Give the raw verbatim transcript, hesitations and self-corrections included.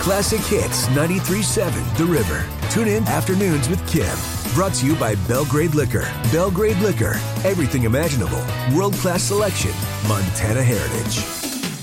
Classic Hits ninety-three point seven The River. Tune in Afternoons with Kim. Brought to you by Belgrade Liquor. Belgrade Liquor. Everything imaginable. World-class selection. Montana Heritage.